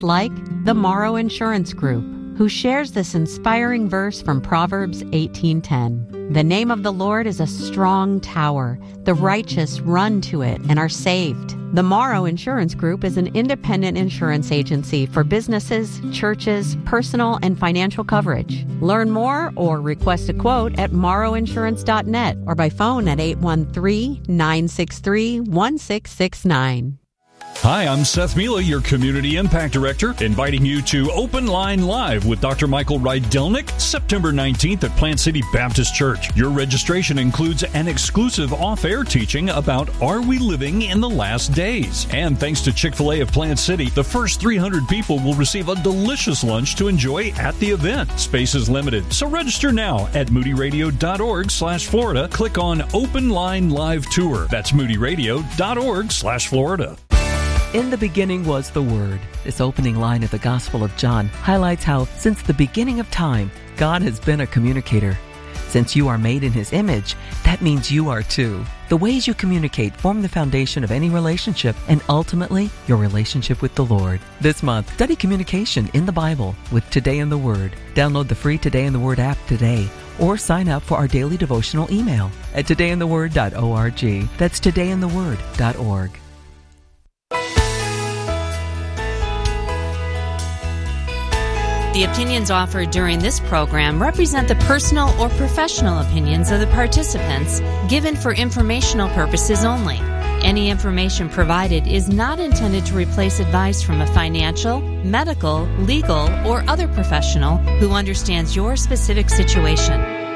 like the Morrow Insurance Group, who shares this inspiring verse from Proverbs 18:10. The name of the Lord is a strong tower. The righteous run to it and are saved. The Morrow Insurance Group is an independent insurance agency for businesses, churches, personal and financial coverage. Learn more or request a quote at morrowinsurance.net or by phone at 813-963-1669. Hi, I'm Seth Mila, your Community Impact Director, inviting you to Open Line Live with Dr. Michael Rydelnik, September 19th at Plant City Baptist Church. Your registration includes an exclusive off-air teaching about Are We Living in the Last Days? And thanks to Chick-fil-A of Plant City, the first 300 people will receive a delicious lunch to enjoy at the event. Space is limited, so register now at moodyradio.org/Florida. Click on Open Line Live Tour. That's moodyradio.org/Florida. In the beginning was the Word. This opening line of the Gospel of John highlights how, since the beginning of time, God has been a communicator. Since you are made in His image, that means you are too. The ways you communicate form the foundation of any relationship and ultimately your relationship with the Lord. This month, study communication in the Bible with Today in the Word. Download the free Today in the Word app today or sign up for our daily devotional email at todayintheword.org. That's todayintheword.org. The opinions offered during this program represent the personal or professional opinions of the participants, given for informational purposes only. Any information provided is not intended to replace advice from a financial, medical, legal, or other professional who understands your specific situation.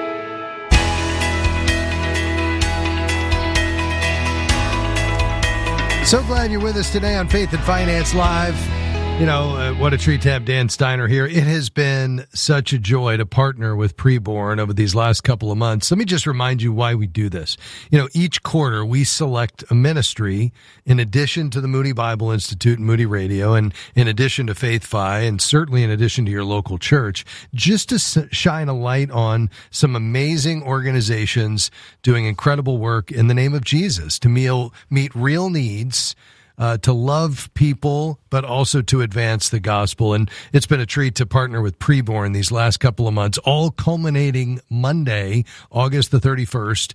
So glad you're with us today on Faith and Finance Live. You know, what a treat to have Dan Steiner here. It has been such a joy to partner with Preborn over these last couple of months. Let me just remind you why we do this. You know, each quarter we select a ministry in addition to the Moody Bible Institute and Moody Radio, and in addition to Faith Fi, and certainly in addition to your local church, just to shine a light on some amazing organizations doing incredible work in the name of Jesus, to meet real needs, to love people, but also to advance the gospel. And it's been a treat to partner with Preborn these last couple of months, all culminating Monday, August the 31st,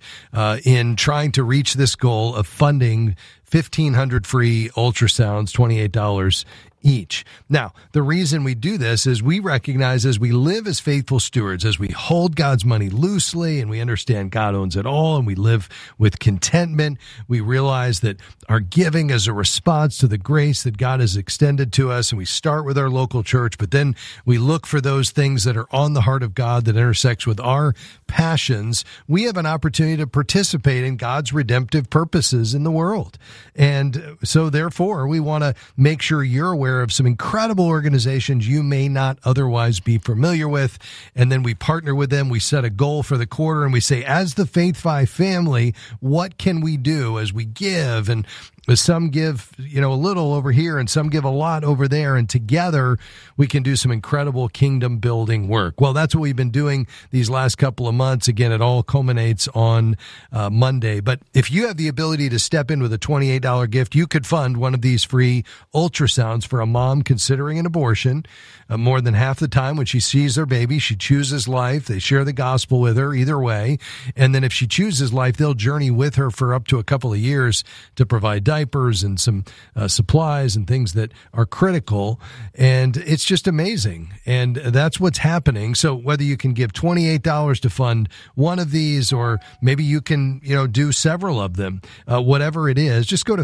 in trying to reach this goal of funding 1,500 free ultrasounds, $28 each. Now, the reason we do this is we recognize as we live as faithful stewards, as we hold God's money loosely and we understand God owns it all and we live with contentment, we realize that our giving is a response to the grace that God has extended to us, and we start with our local church, but then we look for those things that are on the heart of God that intersects with our passions. We have an opportunity to participate in God's redemptive purposes in the world. And so therefore, we want to make sure you're aware of some incredible organizations you may not otherwise be familiar with. And then we partner with them. We set a goal for the quarter and we say, as the Faith Fi family, what can we do as we give? And some give, a little over here and some give a lot over there. And together we can do some incredible kingdom building work. Well, that's what we've been doing these last couple of months. Again, it all culminates on Monday. But if you have the ability to step in with a $28 gift, you could fund one of these free ultrasounds for a mom considering an abortion. More than half the time when she sees her baby, she chooses life. They share the gospel with her either way. And then if she chooses life, they'll journey with her for up to a couple of years to provide diapers and some supplies and things that are critical. And it's just amazing. And that's what's happening. So whether you can give $28 to fund one of these, or maybe you can, do several of them, whatever it is, just go to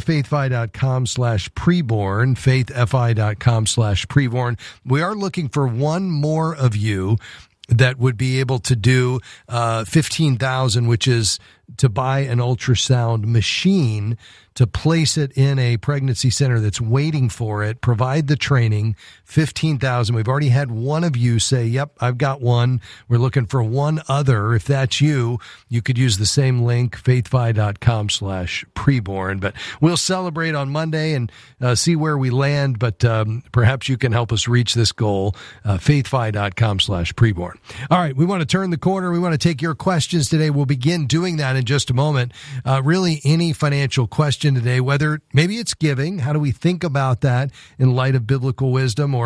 faithfi.com/preborn, faithfi.com/preborn. We are looking for one more of you that would be able to do $15,000, which is to buy an ultrasound machine, to place it in a pregnancy center that's waiting for it, provide the training, $15,000. We've already had one of you say, yep, I've got one. We're looking for one other. If that's you, you could use the same link, faithfi.com/preborn. But we'll celebrate on Monday and see where we land. But perhaps you can help us reach this goal, faithfi.com/preborn. All right, we want to turn the corner. We want to take your questions today. We'll begin doing that in just a moment. Really, any financial question today, whether maybe it's giving, how do we think about that in light of biblical wisdom, or